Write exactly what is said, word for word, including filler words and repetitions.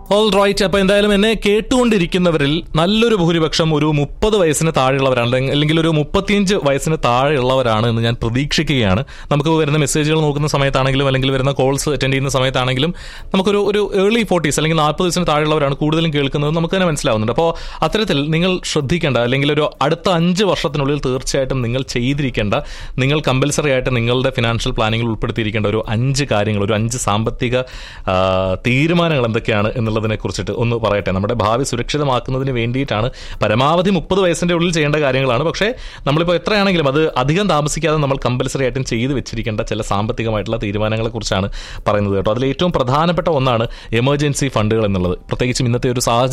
All right. അപ്പോൾ എന്തായാലും എന്നെ കേട്ടുകൊണ്ടിരിക്കുന്നവരിൽ നല്ലൊരു ഭൂരിപക്ഷം ഒരു മുപ്പത് വയസ്സിന് താഴെയുള്ളവരാണ്, അല്ലെങ്കിൽ ഒരു മുപ്പത്തിയഞ്ച് വയസ്സിന് താഴെയുള്ളവരാണ് എന്ന് ഞാൻ പ്രതീക്ഷിക്കുകയാണ്. നമുക്ക് വരുന്ന മെസ്സേജുകൾ നോക്കുന്ന സമയത്താണെങ്കിലും അല്ലെങ്കിൽ വരുന്ന കോൾസ് അറ്റൻഡ് ചെയ്യുന്ന സമയത്താണെങ്കിലും നമുക്കൊരു ഒരു ഏർലി ഫോർട്ടീസ് അല്ലെങ്കിൽ നാൽപ്പത് വയസ്സിന് താഴെയുള്ളവരാണ് കൂടുതലും കേൾക്കുന്നത്, നമുക്ക് തന്നെ മനസ്സിലാവുന്നുണ്ട്. അപ്പോൾ അത്തരത്തിൽ നിങ്ങൾ ശ്രദ്ധിക്കേണ്ട, അല്ലെങ്കിൽ ഒരു അടുത്ത അഞ്ച് വർഷത്തിനുള്ളിൽ തീർച്ചയായിട്ടും നിങ്ങൾ ചെയ്തിരിക്കേണ്ട, നിങ്ങൾ കമ്പൽസറി ആയിട്ട് നിങ്ങളുടെ ഫിനാൻഷ്യൽ പ്ലാനിങ്ങിൽ ഉൾപ്പെടുത്തിയിരിക്കേണ്ട ഒരു അഞ്ച് കാര്യങ്ങൾ, ഒരു അഞ്ച് സാമ്പത്തിക തീരുമാനങ്ങൾ എന്തൊക്കെയാണ് എന്നുള്ളതിനെ കുറിച്ചിട്ട് ഒന്ന് പറയട്ടെ. നമ്മുടെ ഭാവി സുരക്ഷിതമാക്കുന്നതിന് വേണ്ടിയിട്ടാണ്. പരമാവധി മുപ്പത് വയസ്സിന്റെ ഉള്ളിൽ ചെയ്യേണ്ട കാര്യങ്ങളാണ്. പക്ഷേ നമ്മളിപ്പോൾ എത്രയാണെങ്കിലും അത് അധികം താമസിക്കാതെ നമ്മൾ കമ്പൽസറി ആയിട്ടും ചെയ്ത് വെച്ചിരിക്കേണ്ട ചില സാമ്പത്തികമായിട്ടുള്ള തീരുമാനങ്ങളെ കുറിച്ചാണ് പറയുന്നത് കേട്ടോ. അതിൽ ഏറ്റവും പ്രധാനപ്പെട്ട ഒന്നാണ് എമർജൻസി ഫണ്ടുകൾ എന്നുള്ളത്. പ്രത്യേകിച്ചും ഇന്നത്തെ ഒരു സാഹചര്യം